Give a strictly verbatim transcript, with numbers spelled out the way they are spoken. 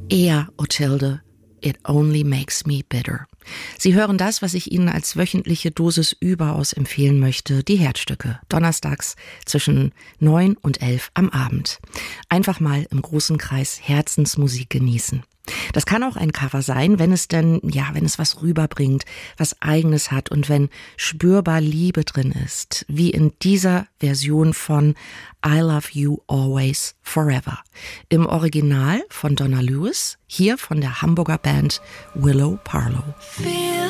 Eher, Otilde, it only makes me bitter. Sie hören das, was ich Ihnen als wöchentliche Dosis überaus empfehlen möchte, die Herzstücke, donnerstags zwischen neun und elf am Abend. Einfach mal im großen Kreis Herzensmusik genießen. Das kann auch ein Cover sein, wenn es denn, ja, wenn es was rüberbringt, was Eigenes hat und wenn spürbar Liebe drin ist, wie in dieser Version von I Love You Always Forever. Im Original von Donna Lewis, hier von der Hamburger Band Willow Parlow.